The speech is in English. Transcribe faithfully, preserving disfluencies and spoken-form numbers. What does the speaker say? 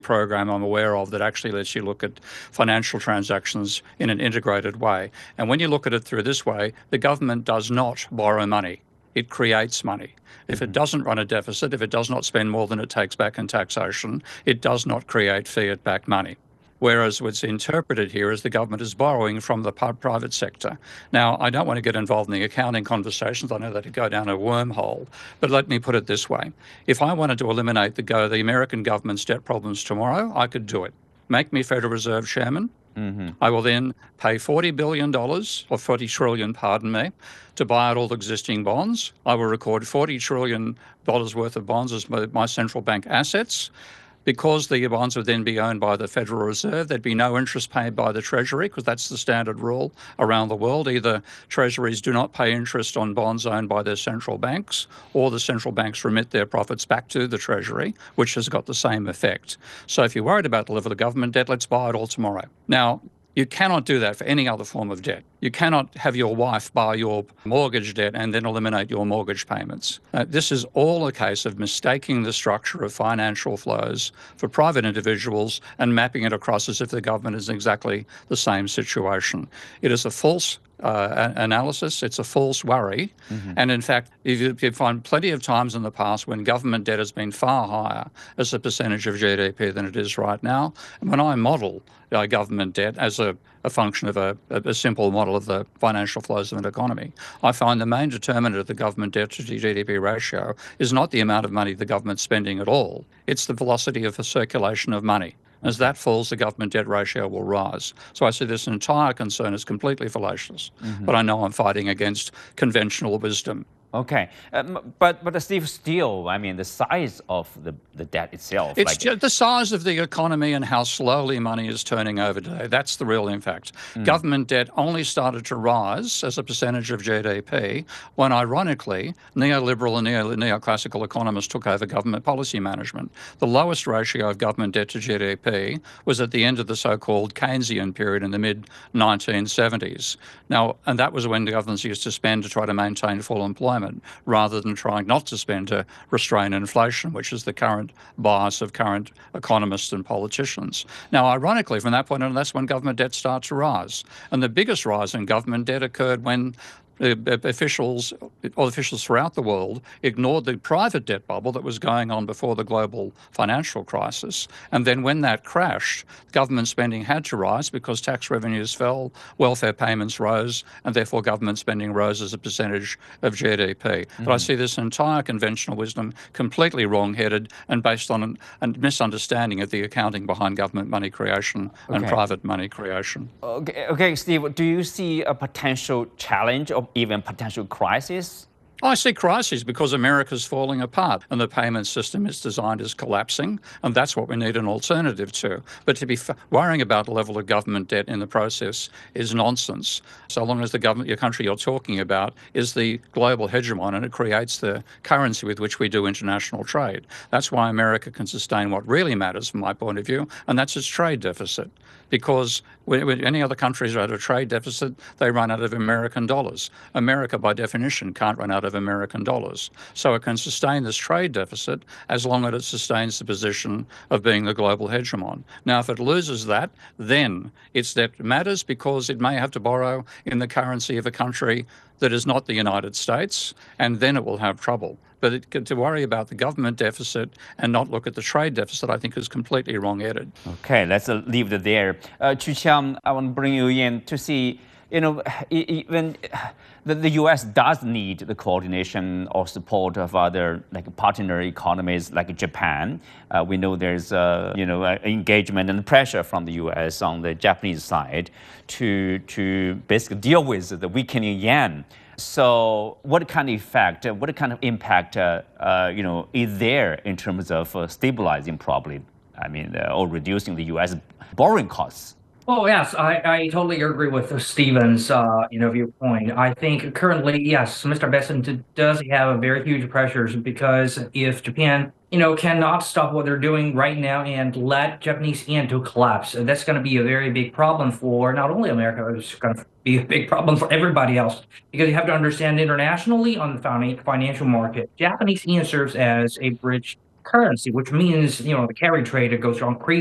program I'm aware of that actually lets you look at financial transactions in an integrated way. And when you look at it through this way, the government does not borrow money. It creates money. If it doesn't run a deficit, if it does not spend more than it takes back in taxation, it does not create fiat-backed money. Whereas what's interpreted here is the government is borrowing from the private sector. Now, I don't want to get involved in the accounting conversations. I know that could go down a wormhole. But let me put it this way. If I wanted to eliminate the, go, the American government's debt problems tomorrow, I could do it. Make me Federal Reserve Chairman. Mm-hmm. I will then pay forty billion dollars, or forty trillion, pardon me, to buy out all existing bonds. I will record forty trillion dollars worth of bonds as my, my central bank assets. Because the bonds would then be owned by the Federal Reserve, there'd be no interest paid by the Treasury, because that's the standard rule around the world. Either Treasuries do not pay interest on bonds owned by their central banks, or the central banks remit their profits back to the Treasury, which has got the same effect. So if you're worried about the level of government debt, let's buy it all tomorrow. Now, you cannot do that for any other form of debt. You cannot have your wife buy your mortgage debt and then eliminate your mortgage payments. Uh, this is all a case of mistaking the structure of financial flows for private individuals and mapping it across as if the government is in exactly the same situation. It is a false Uh, analysis. It's a false worry. Mm-hmm. And in fact, if you, you find plenty of times in the past when government debt has been far higher as a percentage of G D P than it is right now. And when I model uh, government debt as a, a function of a, a simple model of the financial flows of an economy, I find the main determinant of the government debt to G D P ratio is not the amount of money the government's spending at all. It's the velocity of the circulation of money. As that falls, the government debt ratio will rise. So I see this entire concern as completely fallacious. Mm-hmm. But I know I'm fighting against conventional wisdom. Okay, um, but but Steve, still, I mean, the size of the, the debt itself. It's like, just the size of the economy and how slowly money is turning over today. That's the real impact. Mm. Government debt only started to rise as a percentage of G D P when, ironically, neoliberal and neo, neoclassical economists took over government policy management. The lowest ratio of government debt to G D P was at the end of the so-called Keynesian period in the mid nineteen seventies. Now, and that was when the governments used to spend to try to maintain full employment, rather than trying not to spend to restrain inflation, which is the current bias of current economists and politicians. Now, ironically, from that point on, that's when government debt starts to rise. And the biggest rise in government debt occurred when officials, or officials throughout the world, ignored the private debt bubble that was going on before the global financial crisis. And then when that crashed, government spending had to rise because tax revenues fell, welfare payments rose, and therefore government spending rose as a percentage of G D P. Mm-hmm. But I see this entire conventional wisdom completely wrong-headed and based on a misunderstanding of the accounting behind government money creation and okay. private money creation. Okay, okay, Steve, do you see a potential challenge or even potential crisis? I see crises because America's falling apart and the payment system is designed as collapsing, and that's what we need an alternative to. But to be f- worrying about the level of government debt in the process is nonsense. So long as the government, your country you're talking about, is the global hegemon and it creates the currency with which we do international trade. That's why America can sustain what really matters from my point of view, and that's its trade deficit. Because when, when any other countries are at a trade deficit, they run out of American dollars. America, by definition, can't run out of American dollars. So it can sustain this trade deficit as long as it sustains the position of being the global hegemon. Now, if it loses that, then its debt matters because it may have to borrow in the currency of a country that is not the United States, and then it will have trouble. But it, to worry about the government deficit and not look at the trade deficit, I think, is completely wrong-headed. Okay, let's uh, leave it there. Uh, Chu Qiang, I want to bring you in to see, you know, even the, the U S does need the coordination or support of other like partner economies like Japan. Uh, we know there's, uh, you know, uh, engagement and pressure from the U S on the Japanese side to to basically deal with the weakening yen. So what kind of effect, what kind of impact, uh, uh, you know, is there in terms of uh, stabilizing probably, I mean, uh, or reducing the U S borrowing costs? Oh, yes, I, I totally agree with Stephen's, uh, you know, viewpoint. I think currently, yes, Mister Bessent does have very huge pressures because if Japan, you know, cannot stop what they're doing right now and let Japanese yen to collapse, that's going to be a very big problem for not only America, it's going to be a big problem for everybody else. Because you have to understand internationally on the financial market, Japanese yen serves as a bridge currency, which means, you know, the carry trade goes on crazy.